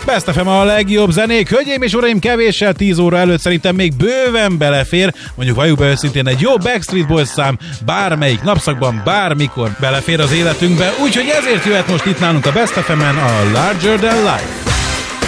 Best FM a legjobb zenék. Hölgyeim és uraim, kevéssel 10 óra előtt szerintem még bőven belefér, mondjuk valljuk be őszintén, egy jó Backstreet Boys szám bármelyik napszakban, bármikor belefér az életünkbe, úgyhogy ezért jöhet most itt nálunk a Best FM-en a Larger Than Life.